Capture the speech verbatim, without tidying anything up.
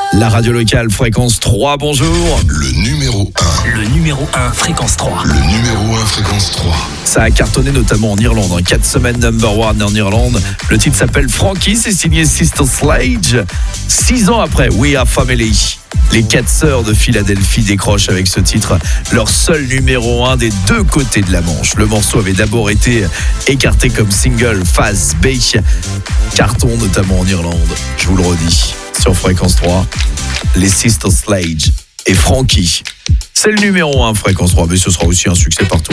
La radio locale, fréquence trois, bonjour. Le numéro un. Le numéro un, fréquence trois. Le numéro un, fréquence trois. Ça a cartonné notamment en Irlande, en quatre semaines number one en Irlande. Le titre s'appelle Frankie, c'est signé Sister Sledge. Six ans après, We Are Family. Les quatre sœurs de Philadelphie décrochent avec ce titre leur seul numéro un des deux côtés de la Manche. Le morceau avait d'abord été écarté comme single Phase B, carton notamment en Irlande. Je vous le redis, sur Fréquence trois, les Sister Sledge et Frankie. C'est le numéro un Fréquence trois, mais ce sera aussi un succès partout.